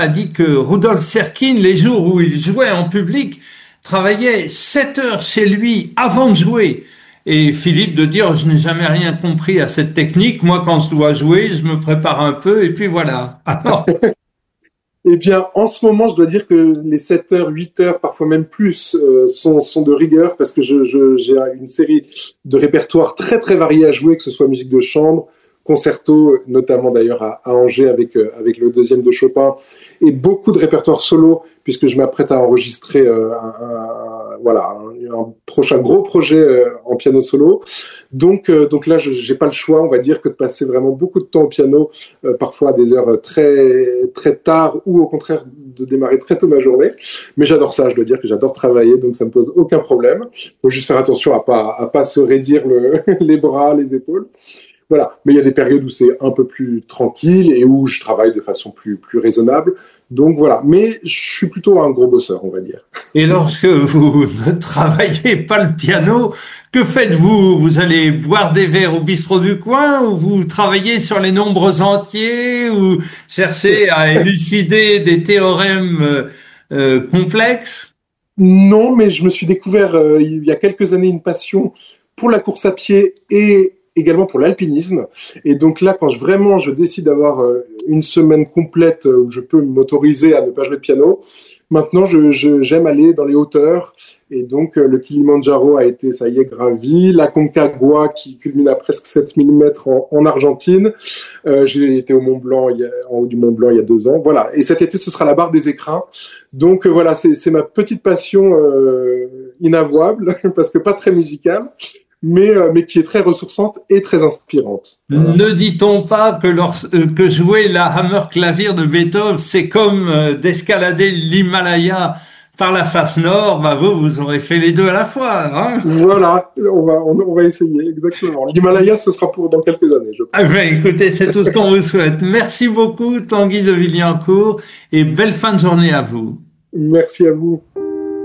a dit que Rudolf Serkin, les jours où il jouait en public, travaillait 7 heures chez lui avant de jouer. Et Philippe de dire, je n'ai jamais rien compris à cette technique. Moi, quand je dois jouer, je me prépare un peu et puis voilà. Alors, Eh bien, en ce moment, je dois dire que les 7 heures, 8 heures, parfois même plus, sont de rigueur parce que j'ai une série de répertoires très très variés à jouer, que ce soit musique de chambre, concerto, notamment d'ailleurs à Angers avec le deuxième de Chopin, et beaucoup de répertoires solo puisque je m'apprête à enregistrer un prochain gros projet en piano solo. Donc là, j'ai pas le choix, on va dire, que de passer vraiment beaucoup de temps au piano, parfois à des heures très très tard, ou au contraire de démarrer très tôt ma journée. Mais j'adore ça, je dois dire que j'adore travailler, donc ça me pose aucun problème. Faut juste faire attention à pas se raidir les bras, les épaules. Voilà. Mais il y a des périodes où c'est un peu plus tranquille et où je travaille de façon plus raisonnable. Donc voilà. Mais je suis plutôt un gros bosseur, on va dire. et lorsque vous ne travaillez pas le piano, que faites-vous? Vous allez boire des verres au bistrot du coin ou vous travaillez sur les nombres entiers ou cherchez à élucider des théorèmes complexes? Non, mais je me suis découvert il y a quelques années une passion pour la course à pied et également pour l'alpinisme. Et donc là, quand vraiment je décide d'avoir une semaine complète où je peux m'autoriser à ne pas jouer de piano, maintenant j'aime aller dans les hauteurs. Et donc le Kilimandjaro a été, ça y est, gravi. La Concagua qui culmine à presque 7000 mètres en Argentine. J'ai été au Mont Blanc, en haut du Mont Blanc il y a 2 ans. Voilà. Et cet été, ce sera la barre des écrins. Donc voilà, c'est ma petite passion inavouable, parce que pas très musicale, mais qui est très ressourçante et très inspirante. Voilà. Ne dit-on pas que jouer la Hammerklavier de Beethoven, c'est comme d'escalader l'Himalaya par la face nord? Bah vous aurez fait les deux à la fois, hein? Voilà, on va essayer, exactement. L'Himalaya, ce sera pour dans quelques années, je Ah pense. ben, écoutez, c'est tout ce qu'on vous souhaite. Merci beaucoup, Tanguy de Villancourt, et belle fin de journée à vous. Merci à vous.